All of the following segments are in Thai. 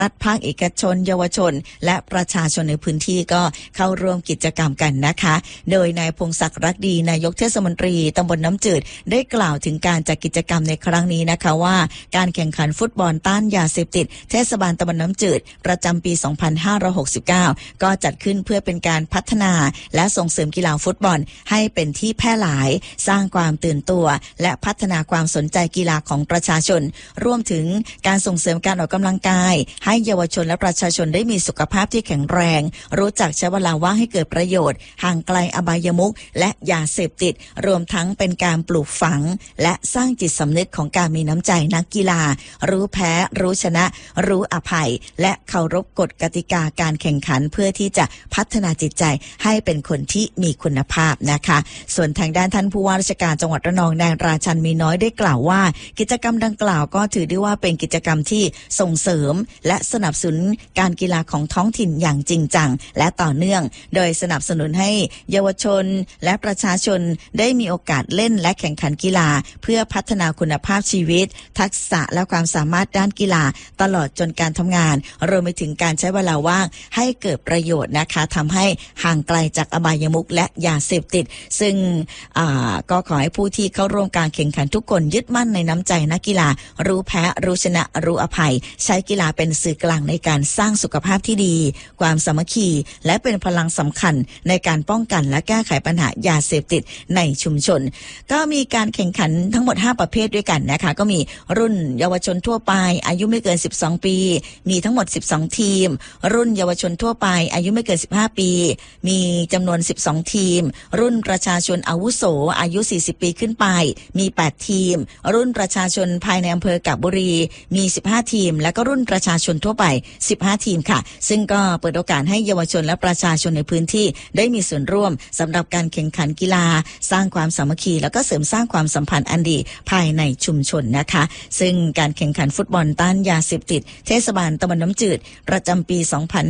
รัฐภาคเอกชนเยาวชนและประชาชนในพื้นที่ก็เข้าร่วมกิจกรรมกันนะคะโดยนายพงศักดิ์รักดีนายกเทศมนตรีตำบลน้ำจืดได้กล่าวถึงการจัดกิจกรรมในครั้งนี้นะคะว่าการแข่งขันฟุตบอลต้านยาเสพติดเทศบาลตำบลน้ำจืดประจำปี 2569 ก็จัดขึ้นเพื่อเป็นการพัฒนาและส่งเสริมกีฬาฟุตบอลให้เป็นที่แพร่หลายสร้างความตื่นตัวและพัฒนาความสนใจกีฬาของประชาชนรวมถึงการส่งเสริมการออกกำลังกายให้เยาวชนและประชาชนได้มีสุขภาพที่แข็งแรงรู้จักใช้เวลาว่างให้เกิดประโยชน์ห่างไกลอบายมุขและยาเสพติดรวมทั้งเป็นการปลูกฝังและสร้างจิตสำนึกของการมีน้ำใจนักกีฬารู้แพ้รู้ชนะรู้อภัยและเคารพกฎกติกาการแข่งขันเพื่อที่จะพัฒนาจิตใจให้เป็นคนที่มีคุณภาพนะคะส่วนทางด้านท่านผู้ว่าราชการจังหวัดระนองนายราชันมีน้อยได้กล่าวว่ากิจกรรมดังกล่าวก็ถือได้ว่าเป็นกิจกรรมที่ส่งเสริมและสนับสนุนการกีฬาของท้องถิ่นอย่างจริงจังและต่อเนื่องโดยสนับสนุนให้เยาวชนและประชาชนได้มีโอกาสเล่นและแข่งขันกีฬาเพื่อพัฒนาคุณภาพชีวิตทักษะและความสามารถด้านกีฬาตลอดจนการทำงานรวมไปถึงการใช้เวลาว่างให้เกิดประโยชน์นะคะทำให้ห่างไกลจากอบายมุขและยาเสพติดซึ่งก็ขอให้ผู้ที่เข้าร่วมการแข่งขันทุกคนยึดมั่นในน้ำใจนักกีฬารู้แพ้รู้ชนะรู้อภัยใช้กีฬาเป็นสื่อกลางในการสร้างสุขภาพที่ดีความสามัคคีและเป็นพลังสำคัญในการป้องกันและแก้ไขปัญหายาเสพติดในชุมชนก็มีการแข่งขันทั้งหมด5ประเภทด้วยกันนะคะก็มีรุ่นเยาวชนทั่วไปอายุไม่เกิน12ปีมีทั้งหมด12ทีมรุ่นเยาวชนทั่วไปอายุไม่เกิน15ปีมีจำนวน12ทีมรุ่นประชาชนอาวุโสอายุ40ปีขึ้นไปมี8ทีมรุ่นประชาชนภายในอำเภอกาญจนบุรีมี15ทีมและก็รุ่นประชาชนทั่วไป15ทีมค่ะซึ่งก็เปิดโอกาสให้เยาวชนและประชาชนในพื้นที่ได้มีส่วนร่วมสำหรับการแข่งขันกีฬาสร้างความสามัคคีแล้วก็เสริมสร้างความสัมพันธ์อันดีภายในชุมชนนะคะซึ่งการแข่งขันฟุตบอลต้านยาเสพติดเทศบาลตำบลน้ำจืดประจำปี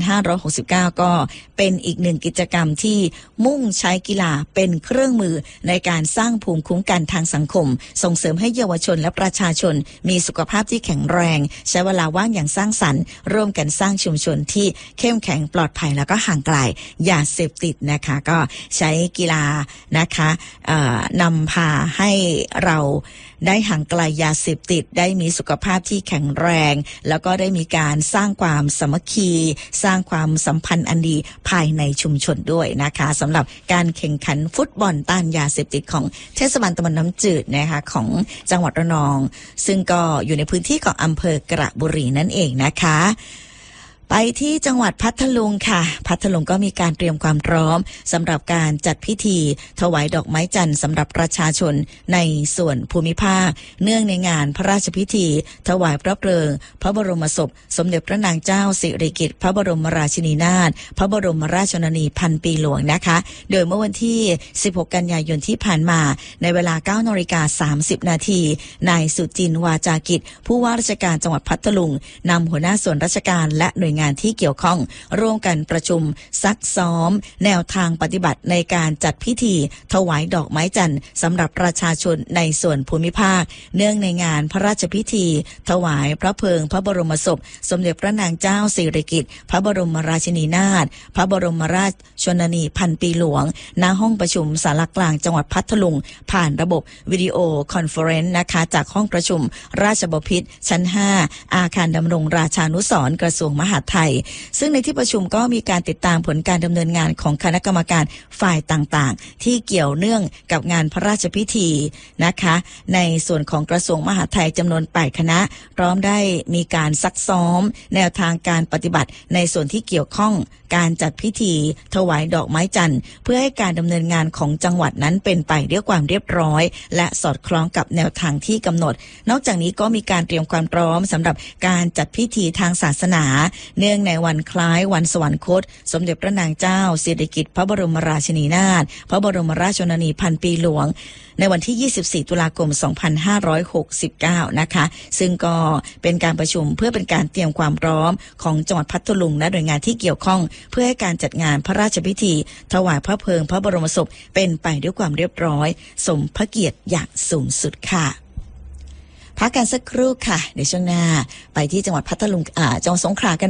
2569 ก็เป็นอีกหนึ่งกิจกรรมที่มุ่งใช้กีฬาเป็นเครื่องมือในการสร้างภูมิคุ้มกันทางสังคมส่งเสริมให้เยาวชนและประชาชนมีสุขภาพที่แข็งแรงใช้เวลาว่างอย่างสร้างสรรค์ร่วมกันสร้างชุมชนที่เข้มแข็งปลอดภัยแล้วก็ห่างไกลยาเสพติดนะคะก็ใช้กีฬานะคะนำพาให้เราได้ห่างไกลยาเสพติดได้มีสุขภาพที่แข็งแรงแล้วก็ได้มีการสร้างความสามัคคีสร้างความสัมพันธ์อันดีภายในชุมชนด้วยนะคะสำหรับการแข่งขันฟุตบอลต้านยาเสพติดของเทศบาลตำบลน้ำจืดนะคะของจังหวัดระนองซึ่งก็อยู่ในพื้นที่ของอำเภอกระบุรีนั่นเองนะคะไปที่จังหวัดพัทลุงค่ะพัทลุงก็มีการเตรียมความพร้อมสำหรับการจัดพิธีถวายดอกไม้จันทร์สำหรับประชาชนในส่วนภูมิภาคเนื่องในงานพระราชพิธีถวายพระเพลิงพระบรมศพสมเด็จพระนางเจ้าสิริกิติ์พระบรมราชินีนาถพระบรมราชชนนีพันปีหลวงนะคะโดยเมื่อวันที่16กันยายนที่ผ่านมาในเวลา 9:30 น.นายสุจินต์วาจากิจผู้ว่าราชการจังหวัดพัทลุงนำหัวหน้าส่วนราชการและหน่วยงานที่เกี่ยวข้องร่วมกันประชุมซักซ้อมแนวทางปฏิบัติในการจัดพิธีถวายดอกไม้จันทร์สำหรับประชาชนในส่วนภูมิภาคเนื่องในงานพระราชพิธีถวายพระเพลิงพระบรมศพสมเด็จพระนางเจ้าสิริกิติ์พระบรมราชินีนาถพระบรมราชชนนีพันปีหลวงณห้องประชุมศาลากลางจังหวัดพัทลุงผ่านระบบวิดีโอคอนเฟอเรนซ์นะคะจากห้องประชุมราชบพิตรชั้น5อาคารดำรงราชานุสรณ์กระทรวงมหาดไทยซึ่งในที่ประชุมก็มีการติดตามผลการดำเนินงานของคณะกรรมการฝ่ายต่างๆที่เกี่ยวเนื่องกับงานพระราชพิธีนะคะในส่วนของกระทรวงมหาดไทยจำนวน8คณะพร้อมได้มีการซักซ้อมแนวทางการปฏิบัติในส่วนที่เกี่ยวข้องการจัดพิธีถวายดอกไม้จันทร์เพื่อให้การดำเนินงานของจังหวัดนั้นเป็นไปด้วยความเรียบร้อยและสอดคล้องกับแนวทางที่กำหนดนอกจากนี้ก็มีการเตรียมความพร้อมสำหรับการจัดพิธีทางศาสนาเนื่องในวันคล้ายวันสวรรคตสมเด็จพระนางเจ้าสิริกิติ์พระบรมราชินีนาถพระบรมราชชนนีพันปีหลวงในวันที่ 24 ตุลาคม 2569 นะคะซึ่งก็เป็นการประชุมเพื่อเป็นการเตรียมความพร้อมของจังหวัดพัทลุงและหน่วยงานที่เกี่ยวข้องเพื่อให้การจัดงานพระราชพิธีถวายพระเพลิงพระบรมศพเป็นไปด้วยความเรียบร้อยสมพระเกียรติอย่างสูงสุดค่ะพพักกันสักครู่ค่ะเดี๋ยวช่วงหน้าไปที่จังหวัดพัทลุงจังหวัดสงขลากัน